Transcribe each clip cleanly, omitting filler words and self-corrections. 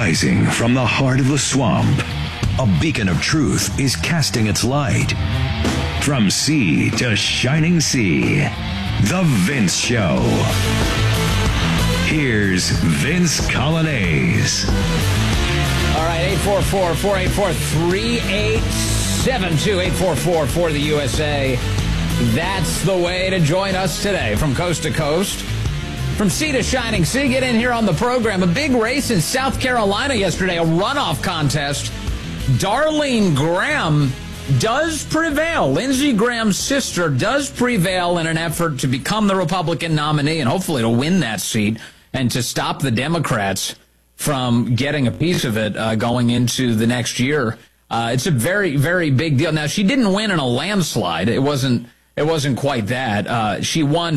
Rising from the heart of the swamp, a beacon of truth is casting its light. From sea to shining sea, The Vince Show. Here's Vince Coglianese. All right, 844-484-3872, 844 for the USA. That's the way to join us today from coast to coast. From sea to shining sea, get in here on the program. A big race in South Carolina yesterday, a runoff contest. Darlene Graham does prevail. Lindsey Graham's sister does prevail in an effort to become the Republican nominee and hopefully to win that seat and to stop the Democrats from getting a piece of it going into the next year. It's a very, very big deal. Now, she didn't win in a landslide. It wasn't quite that. She won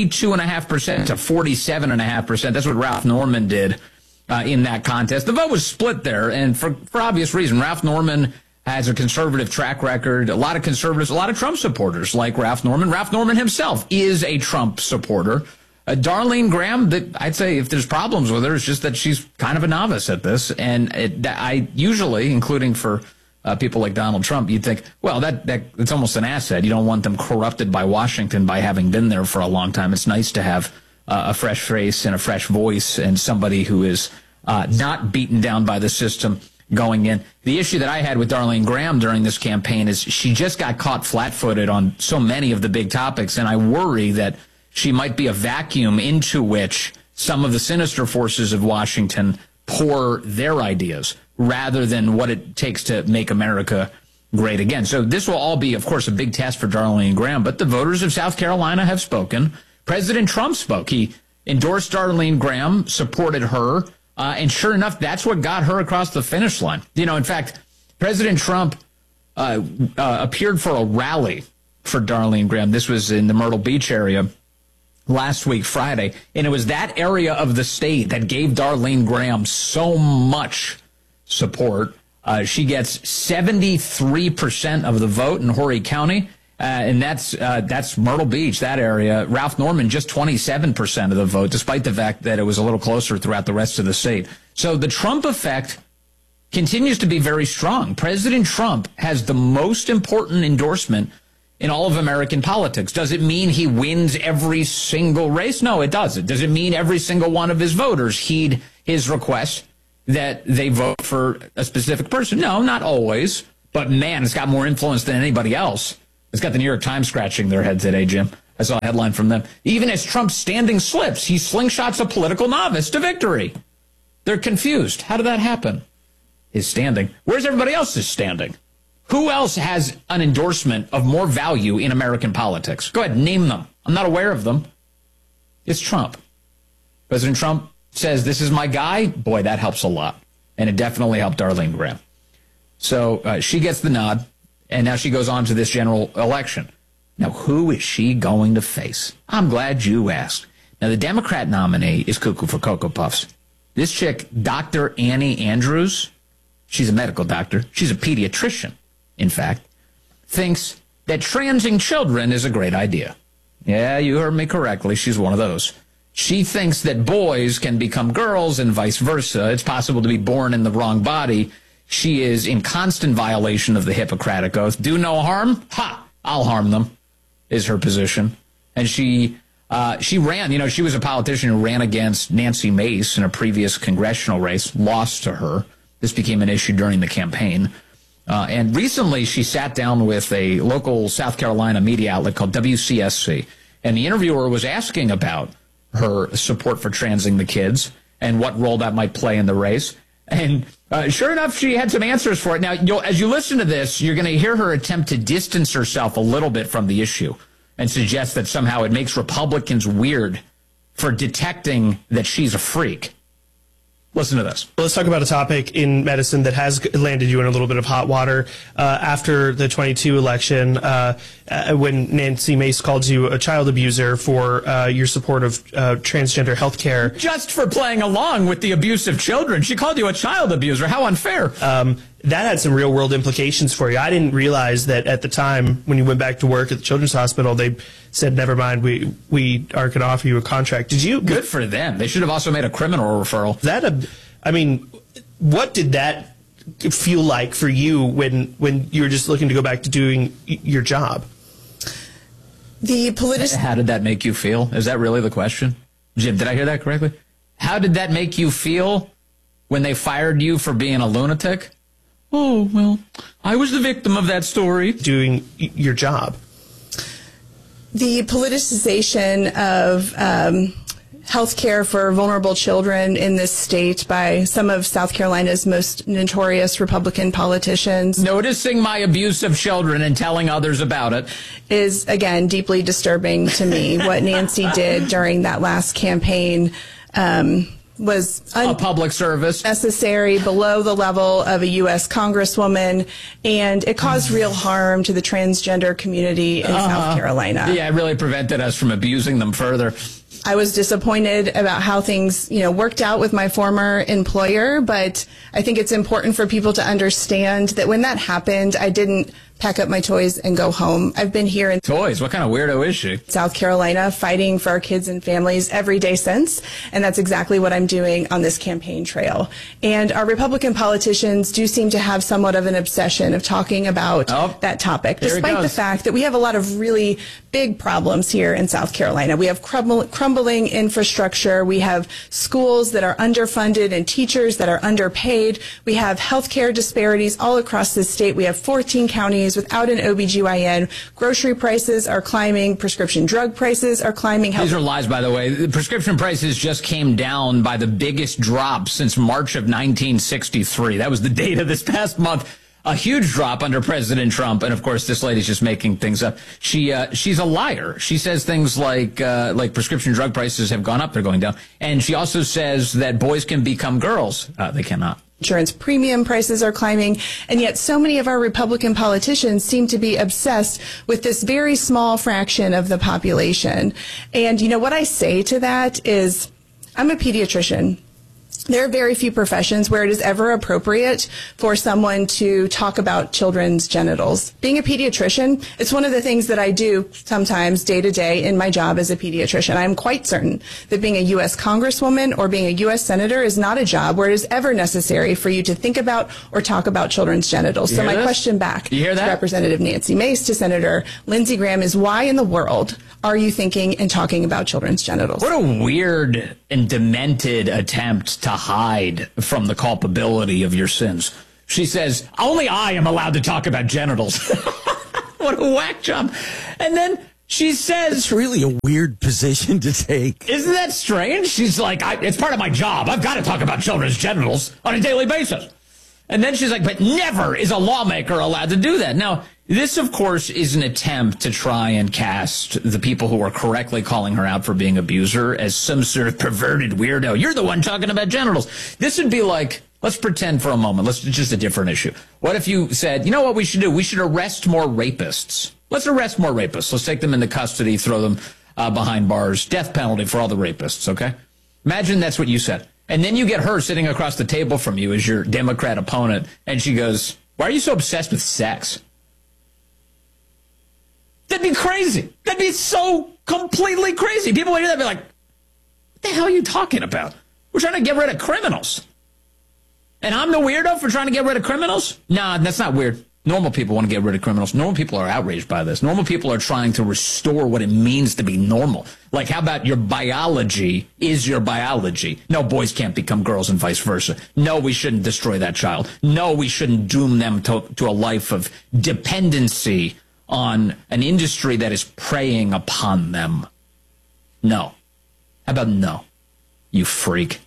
52.5% to 47.5%. That's what Ralph Norman did in that contest. The vote was split there, and for obvious reason. Ralph Norman has a conservative track record. A lot of conservatives, a lot of Trump supporters like Ralph Norman. Ralph Norman himself is a Trump supporter. Darlene Graham, I'd say if there's problems with her, it's just that she's kind of a novice at this. And I usually, including for people like Donald Trump, you'd think, well, it's almost an asset. You don't want them corrupted by Washington by having been there for a long time. It's nice to have a fresh face and a fresh voice and somebody who is not beaten down by the system going in. The issue that I had with Darlene Graham during this campaign is she just got caught flat-footed on so many of the big topics, and I worry that she might be a vacuum into which some of the sinister forces of Washington pour their ideas rather than what it takes to make America great again. So this will all be, of course, a big test for Darlene Graham, but the voters of South Carolina have spoken. President Trump spoke. He endorsed Darlene Graham, supported her, and sure enough, that's what got her across the finish line. You know, in fact, President Trump appeared for a rally for Darlene Graham. This was in the Myrtle Beach area last week, Friday, and it was that area of the state that gave Darlene Graham so much support. She gets 73% of the vote in Horry County, and that's Myrtle Beach, that area. Ralph Norman, just 27% of the vote, despite the fact that it was a little closer throughout the rest of the state. So the Trump effect continues to be very strong. President Trump has the most important endorsement in all of American politics. Does it mean he wins every single race? No, it doesn't. Does it mean every single one of his voters heed his request that they vote for a specific person? No, not always. But, man, it's got more influence than anybody else. It's got the New York Times scratching their head today, Jim. I saw a headline from them. Even as Trump's standing slips, he slingshots a political novice to victory. They're confused. How did that happen? His standing. Where's everybody else's standing? Who else has an endorsement of more value in American politics? Go ahead, name them. I'm not aware of them. It's Trump. President Trump says, this is my guy. Boy, that helps a lot. And it definitely helped Darlene Graham. So she gets the nod, and now she goes on to this general election. Now, who is she going to face? I'm glad you asked. Now, the Democrat nominee is cuckoo for Cocoa Puffs. This chick, Dr. Annie Andrews, she's a medical doctor. She's a pediatrician, in fact, thinks that transing children is a great idea. Yeah, you heard me correctly. She's one of those. She thinks that boys can become girls and vice versa. It's possible to be born in the wrong body. She is in constant violation of the Hippocratic Oath. Do no harm? Ha! I'll harm them, is her position. And she ran, she was a politician who ran against Nancy Mace in a previous congressional race, lost to her. This became an issue during the campaign. And recently she sat down with a local South Carolina media outlet called WCSC. And the interviewer was asking about her support for transing the kids and what role that might play in the race. And sure enough, she had some answers for it. Now, as you listen to this, you're going to hear her attempt to distance herself a little bit from the issue and suggest that somehow it makes Republicans weird for detecting that she's a freak. Listen to this. Let's talk about a topic in medicine that has landed you in a little bit of hot water. After the 22 election, when Nancy Mace called you a child abuser for your support of transgender health care. Just for playing along with the abuse of children. She called you a child abuser. How unfair. That had some real world implications for you. I didn't realize that at the time when you went back to work at the Children's Hospital, they said, never mind, we are going to offer you a contract. Did you? Good for them. They should have also made a criminal referral. What did that feel like for you when you were just looking to go back to doing your job? How did that make you feel? Is that really the question? Jim, did I hear that correctly? How did that make you feel when they fired you for being a lunatic? Oh, well, I was the victim of that story. Doing your job. The politicization of health care for vulnerable children in this state by some of South Carolina's most notorious Republican politicians. Noticing my abuse of children and telling others about it is, again, deeply disturbing to me. What Nancy did during that last campaign was a public service, necessary, below the level of a U.S. Congresswoman, and it caused real harm to the transgender community in South Carolina. Yeah, it really prevented us from abusing them further. I was disappointed about how things, worked out with my former employer, but I think it's important for people to understand that when that happened, I didn't pack up my toys and go home. I've been here in toys. What kind of weirdo is she? South Carolina, fighting for our kids and families every day since, and that's exactly what I'm doing on this campaign trail. And our Republican politicians do seem to have somewhat of an obsession of talking about that topic, despite the fact that we have a lot of really big problems here in South Carolina. We have crumbling infrastructure. We have schools that are underfunded and teachers that are underpaid. We have healthcare disparities all across the state. We have 14 counties without an OBGYN. Grocery prices are climbing. Prescription drug prices are climbing. These are lies, by the way. The prescription prices just came down by the biggest drop since March of 1963. That was the data this past month. A huge drop under President Trump. And, of course, this lady's just making things up. She's a liar. She says things like prescription drug prices have gone up. They're going down. And she also says that boys can become girls. They cannot. Insurance premium prices are climbing, and yet so many of our Republican politicians seem to be obsessed with this very small fraction of the population. And what I say to that is, I'm a pediatrician. There are very few professions where it is ever appropriate for someone to talk about children's genitals. Being a pediatrician, it's one of the things that I do sometimes day to day in my job as a pediatrician. I'm quite certain that being a U.S. Congresswoman or being a U.S. Senator is not a job where it is ever necessary for you to think about or talk about children's genitals. So my question back to Representative Nancy Mace, to Senator Lindsey Graham, is why in the world are you thinking and talking about children's genitals? What a weird and demented attempt to hide from the culpability of your sins. She says, only I am allowed to talk about genitals. What a whack job. And then she says... It's really a weird position to take. Isn't that strange? She's like, it's part of my job. I've got to talk about children's genitals on a daily basis. And then she's like, but never is a lawmaker allowed to do that. Now, this, of course, is an attempt to try and cast the people who are correctly calling her out for being an abuser as some sort of perverted weirdo. You're the one talking about genitals. This would be like, let's pretend for a moment. Let's just a different issue. What if you said, you know what we should do? We should arrest more rapists. Let's arrest more rapists. Let's take them into custody, throw them behind bars. Death penalty for all the rapists, okay? Imagine that's what you said. And then you get her sitting across the table from you as your Democrat opponent, and she goes, why are you so obsessed with sex? That'd be crazy. That'd be so completely crazy. People would hear that and be like, what the hell are you talking about? We're trying to get rid of criminals. And I'm the weirdo for trying to get rid of criminals? Nah, that's not weird. Normal people want to get rid of criminals. Normal people are outraged by this. Normal people are trying to restore what it means to be normal. Like, how about your biology is your biology? No, boys can't become girls and vice versa. No, we shouldn't destroy that child. No, we shouldn't doom them to a life of dependency on an industry that is preying upon them. No. How about no, you freak?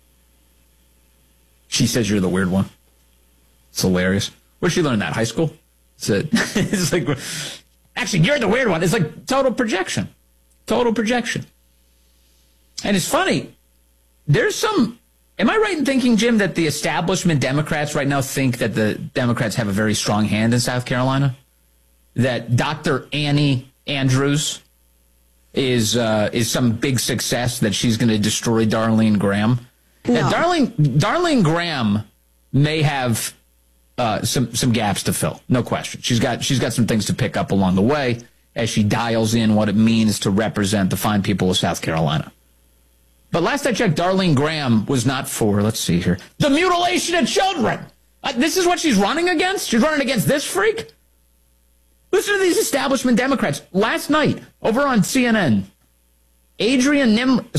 She says you're the weird one. It's hilarious. Where'd she learn that? High school? It's like, actually, you're the weird one. It's like total projection. Total projection. And it's funny. There's some, am I right in thinking, Jim, that the establishment Democrats right now think that the Democrats have a very strong hand in South Carolina? That Dr. Annie Andrews is some big success, that she's going to destroy Darlene Graham? No. And Darlene Graham may have some gaps to fill, no question. She's got some things to pick up along the way as she dials in what it means to represent the fine people of South Carolina. But last I checked, Darlene Graham was not for, let's see here, the mutilation of children. This is what she's running against? She's running against this freak? Listen to these establishment Democrats. Last night, over on CNN, Adrienne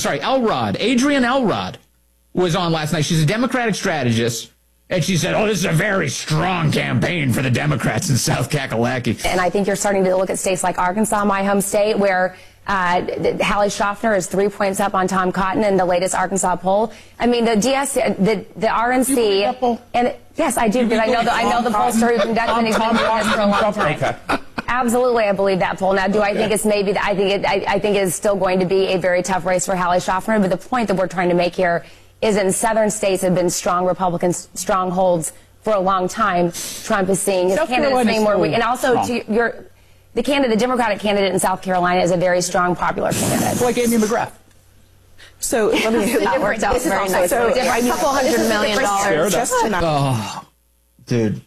Elrod was on last night. She's a Democratic strategist. And she said, this is a very strong campaign for the Democrats in South Kakalaki. And I think you're starting to look at states like Arkansas, my home state, where Hallie Schaffner is 3 points up on Tom Cotton in the latest Arkansas poll. I mean, the RNC, and yes, I do, because I know the pollster who conducted it. He's been doing this for a long time. Okay. Absolutely, I believe that poll. Now, do I think it's maybe? I think it is still going to be a very tough race for Hallie Schaffner. But the point that we're trying to make here is, in southern states have been strong Republican strongholds for a long time. Trump is seeing his candidates being more weak, and also the Democratic candidate in South Carolina is a very strong popular candidate. Like Amy McGrath. So let me that worked out very nice. So a couple $100 million just tonight. Oh, dude,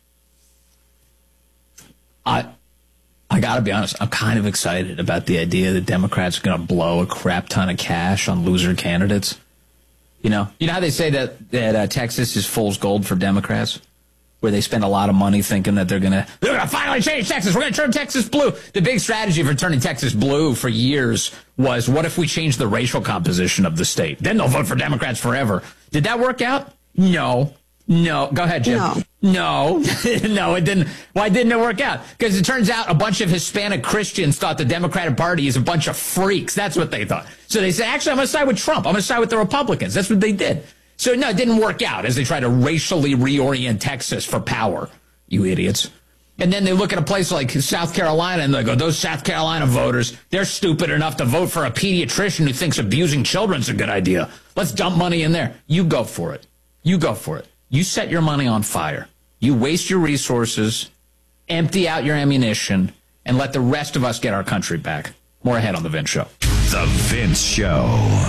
I gotta be honest. I'm kind of excited about the idea that Democrats are going to blow a crap ton of cash on loser candidates. You know how they say that Texas is fool's gold for Democrats, where they spend a lot of money thinking that they're gonna finally change Texas. We're gonna turn Texas blue. The big strategy for turning Texas blue for years was, what if we change the racial composition of the state? Then they'll vote for Democrats forever. Did that work out? No. Go ahead, Jim. No, it didn't. Why didn't it work out? Because it turns out a bunch of Hispanic Christians thought the Democratic Party is a bunch of freaks. That's what they thought. So they said, actually, I'm going to side with Trump. I'm going to side with the Republicans. That's what they did. So, no, it didn't work out as they tried to racially reorient Texas for power, you idiots. And then they look at a place like South Carolina and they go, those South Carolina voters, they're stupid enough to vote for a pediatrician who thinks abusing children's a good idea. Let's dump money in there. You go for it. You set your money on fire. You waste your resources, empty out your ammunition, and let the rest of us get our country back. More ahead on The Vince Show. The Vince Show.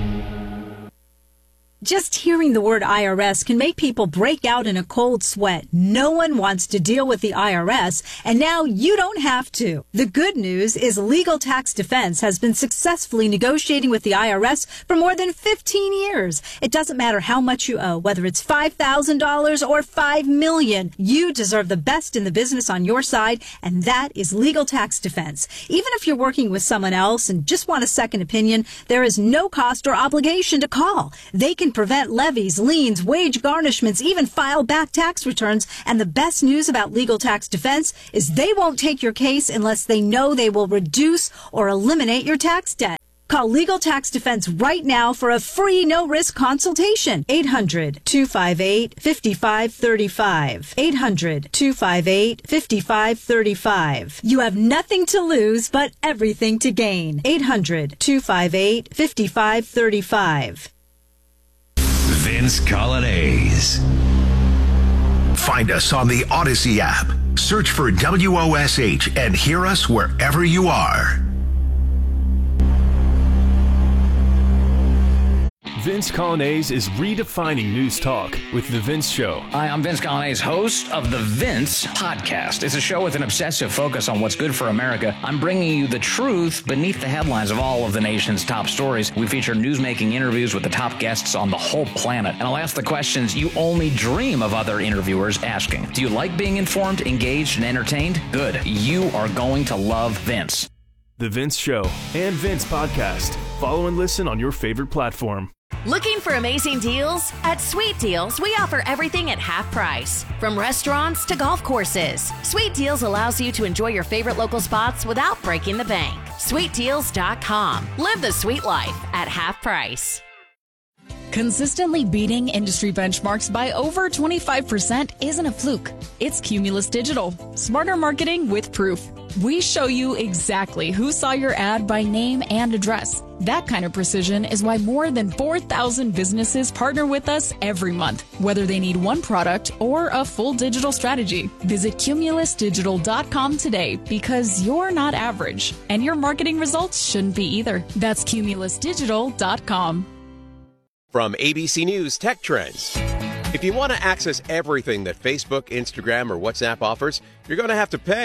Just hearing the word IRS can make people break out in a cold sweat. No one wants to deal with the IRS, and now you don't have to. The good news is Legal Tax Defense has been successfully negotiating with the IRS for more than 15 years. It doesn't matter how much you owe, whether it's $5,000 or $5 million. You deserve the best in the business on your side, and that is Legal Tax Defense. Even if you're working with someone else and just want a second opinion, there is no cost or obligation to call. They can prevent levies, liens, wage garnishments, even file back tax returns. And the best news about Legal Tax Defense is they won't take your case unless they know they will reduce or eliminate your tax debt. Call Legal Tax Defense right now for a free no-risk consultation. 800-258-5535. 800-258-5535. You have nothing to lose but everything to gain. 800-258-5535. Vince Colonnese. Find us on the Odyssey app. Search for WOSH and hear us wherever you are. Vince Colonnese is redefining news talk with The Vince Show. Hi, I'm Vince Colonnese, host of The Vince Podcast. It's a show with an obsessive focus on what's good for America. I'm bringing you the truth beneath the headlines of all of the nation's top stories. We feature news-making interviews with the top guests on the whole planet. And I'll ask the questions you only dream of other interviewers asking. Do you like being informed, engaged, and entertained? Good. You are going to love Vince. The Vince Show and Vince Podcast. Follow and listen on your favorite platform. Looking for amazing deals? At Sweet Deals, we offer everything at half price. From restaurants to golf courses, Sweet Deals allows you to enjoy your favorite local spots without breaking the bank. SweetDeals.com. Live the sweet life at half price. Consistently beating industry benchmarks by over 25% isn't a fluke. It's Cumulus Digital. Smarter marketing with proof. We show you exactly who saw your ad by name and address. That kind of precision is why more than 4,000 businesses partner with us every month, whether they need one product or a full digital strategy. Visit CumulusDigital.com today because you're not average, and your marketing results shouldn't be either. That's CumulusDigital.com. From ABC News Tech Trends. If you want to access everything that Facebook, Instagram, or WhatsApp offers, you're going to have to pay.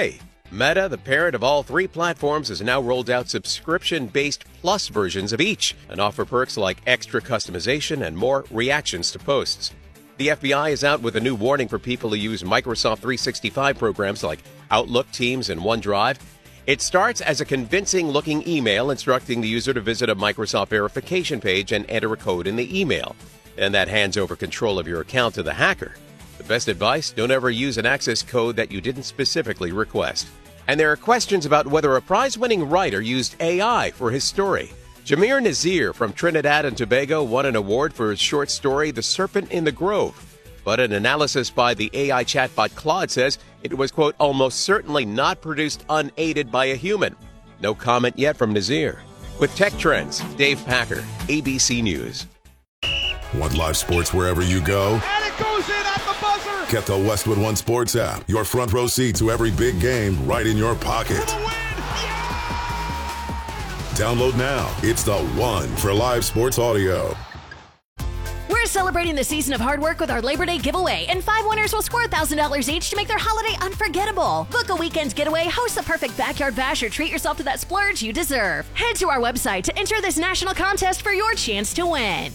Meta, the parent of all three platforms, has now rolled out subscription-based plus versions of each and offer perks like extra customization and more reactions to posts. The FBI is out with a new warning for people who use Microsoft 365 programs like Outlook, Teams, and OneDrive. It starts as a convincing-looking email instructing the user to visit a Microsoft verification page and enter a code in the email. And that hands over control of your account to the hacker. The best advice, don't ever use an access code that you didn't specifically request. And there are questions about whether a prize-winning writer used AI for his story. Jameer Nazir from Trinidad and Tobago won an award for his short story, The Serpent in the Grove. But an analysis by the AI chatbot Claude says it was, quote, almost certainly not produced unaided by a human. No comment yet from Nazir. With Tech Trends, Dave Packer, ABC News. Want live sports wherever you go? And it goes in at the buzzer! Get the Westwood One Sports app. Your front row seat to every big game right in your pocket. Download now. It's the one for live sports audio. We're celebrating the season of hard work with our Labor Day giveaway, and 5 winners will score $1,000 each to make their holiday unforgettable. Book a weekend getaway, host the perfect backyard bash, or treat yourself to that splurge you deserve. Head to our website to enter this national contest for your chance to win.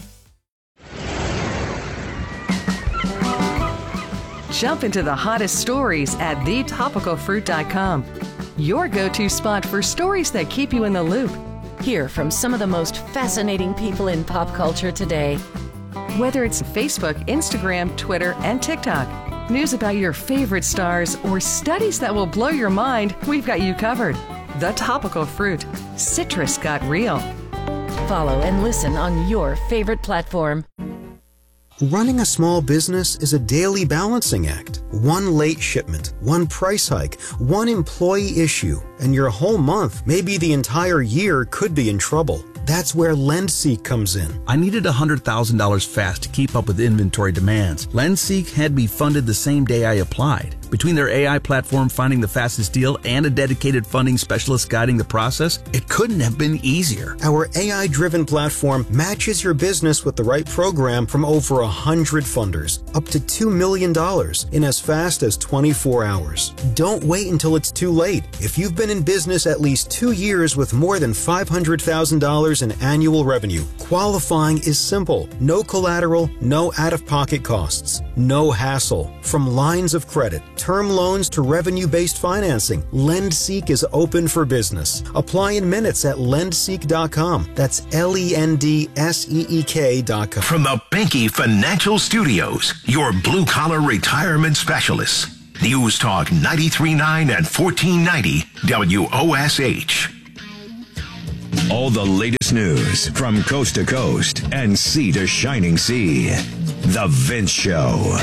Jump into the hottest stories at thetopicalfruit.com. Your go-to spot for stories that keep you in the loop. Hear from some of the most fascinating people in pop culture today. Whether it's Facebook, Instagram, Twitter, and TikTok, news about your favorite stars, or studies that will blow your mind, we've got you covered. The Topical Fruit. Citrus got real. Follow and listen on your favorite platform. Running a small business is a daily balancing act. One late shipment, one price hike, one employee issue, and your whole month, maybe the entire year, could be in trouble. That's where LendSeek comes in. I needed $100,000 fast to keep up with inventory demands. LendSeek had me funded the same day I applied. Between their AI platform finding the fastest deal and a dedicated funding specialist guiding the process, it couldn't have been easier. Our AI-driven platform matches your business with the right program from over 100 funders, up to $2 million in as fast as 24 hours. Don't wait until it's too late. If you've been in business at least 2 years with more than $500,000 in annual revenue, qualifying is simple. No collateral, no out-of-pocket costs, no hassle. From lines of credit, term loans to revenue-based financing, LendSeek is open for business. Apply in minutes at lendseek.com. That's LENDSEEK.com. From the Binky Financial Studios, your blue-collar retirement specialists. News Talk 93.9 and 1490 WOSH. All the latest news from coast to coast and sea to shining sea. The Vince Show.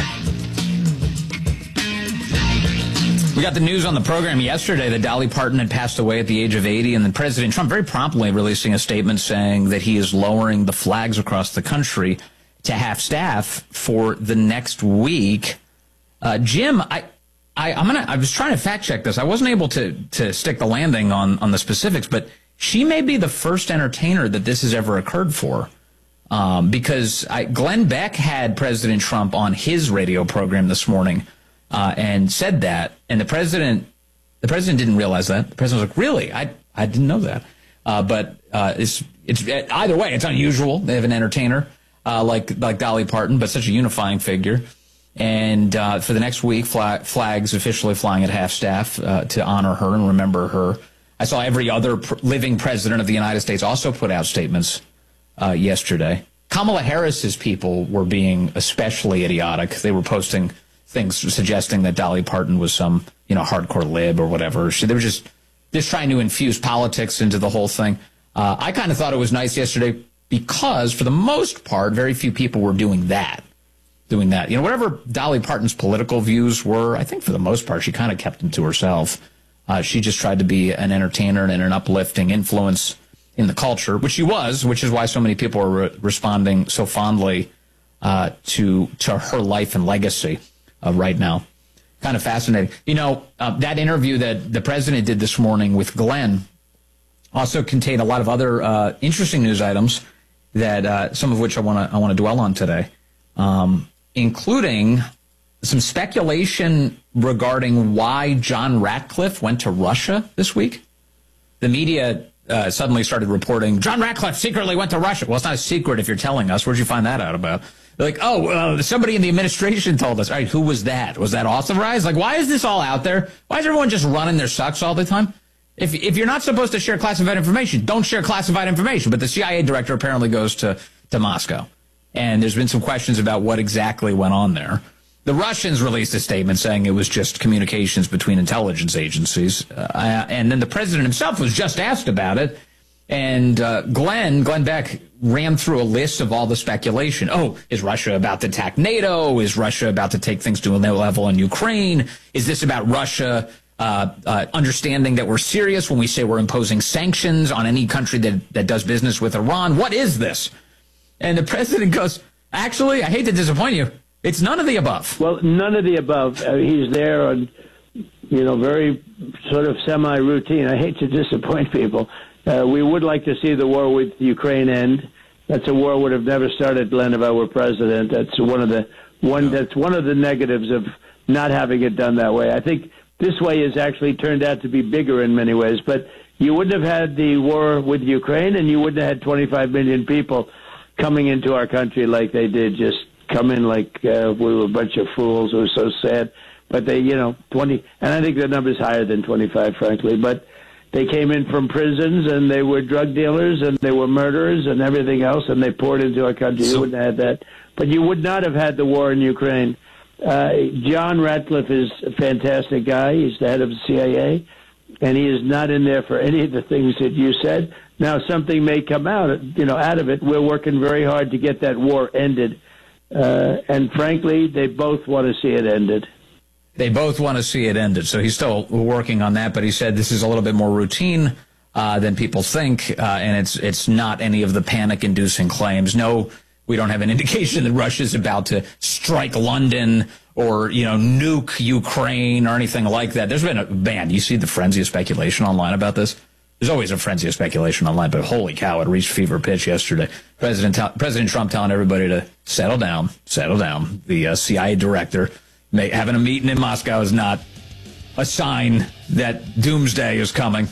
We got the news on the program yesterday that Dolly Parton had passed away at the age of 80, and then President Trump very promptly releasing a statement saying that he is lowering the flags across the country to half-staff for the next week. Jim, I was trying to fact-check this. I wasn't able to stick the landing on the specifics, but she may be the first entertainer that this has ever occurred for. Because Glenn Beck had President Trump on his radio program this morning and said that, and the president didn't realize that. The president was like, "Really? I didn't know that." But it's either way, it's unusual. They have an entertainer like Dolly Parton, but such a unifying figure. And for the next week, flags officially flying at half-staff to honor her and remember her. I saw every other living president of the United States also put out statements yesterday. Kamala Harris's people were being especially idiotic. They were posting things suggesting that Dolly Parton was some, hardcore lib or whatever. They were just trying to infuse politics into the whole thing. I kind of thought it was nice yesterday because, for the most part, very few people were doing that. Whatever Dolly Parton's political views were, I think for the most part she kind of kept them to herself. She just tried to be an entertainer and an uplifting influence in the culture, which she was, which is why so many people are responding so fondly to her life and legacy right now. Kind of fascinating. That interview that the president did this morning with Glenn also contained a lot of other interesting news items that some of which I want to dwell on today, including some speculation regarding why John Ratcliffe went to Russia this week. The media suddenly started reporting, John Ratcliffe secretly went to Russia. Well, it's not a secret if you're telling us. Where'd you find that out about? They're like, somebody in the administration told us. All right, who was that? Was that authorized? Like, why is this all out there? Why is everyone just running their sucks all the time? If you're not supposed to share classified information, don't share classified information. But the CIA director apparently goes to Moscow. And there's been some questions about what exactly went on there. The Russians released a statement saying it was just communications between intelligence agencies. And then the president himself was just asked about it. And Glenn Beck ran through a list of all the speculation. Oh, is Russia about to attack NATO? Is Russia about to take things to a new level in Ukraine? Is this about Russia understanding that we're serious when we say we're imposing sanctions on any country that does business with Iran? What is this? And the president goes, actually, I hate to disappoint you. It's none of the above. Well, none of the above. He's there on, very sort of semi-routine. I hate to disappoint people. We would like to see the war with Ukraine end. That's a war would have never started, Glenn, if I were president. That's one of the negatives of not having it done that way. I think this way has actually turned out to be bigger in many ways. But you wouldn't have had the war with Ukraine, and you wouldn't have had 25 million people coming into our country like they did, just come in like we were a bunch of fools. It was so sad. But they, 20, and I think the number's higher than 25, frankly. But they came in from prisons, and they were drug dealers, and they were murderers, and everything else, and they poured into our country. You wouldn't have had that. But you would not have had the war in Ukraine. John Ratcliffe is a fantastic guy. He's the head of the CIA, and he is not in there for any of the things that you said. Now, something may come out of it. We're working very hard to get that war ended. And frankly, they both want to see it ended. They both want to see it ended. So he's still working on that, but he said this is a little bit more routine than people think, and it's not any of the panic-inducing claims. No, we don't have an indication that Russia's about to strike London or, nuke Ukraine or anything like that. There's been you see the frenzy of speculation online about this? There's always a frenzy of speculation online, but holy cow, it reached fever pitch yesterday. President Trump telling everybody to settle down. The CIA director having a meeting in Moscow is not a sign that doomsday is coming.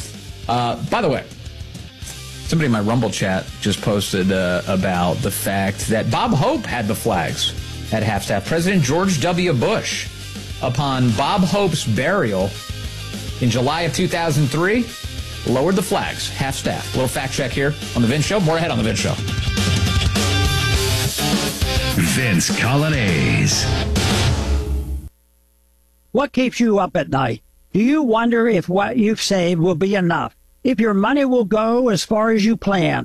By the way, somebody in my Rumble chat just posted about the fact that Bob Hope had the flags at half-staff. President George W. Bush, upon Bob Hope's burial in July of 2003, lowered the flags, half-staff. A little fact check here on The Vince Show. More ahead on The Vince Show. Vince Coglianese. What keeps you up at night? Do you wonder if what you've saved will be enough? If your money will go as far as you plan?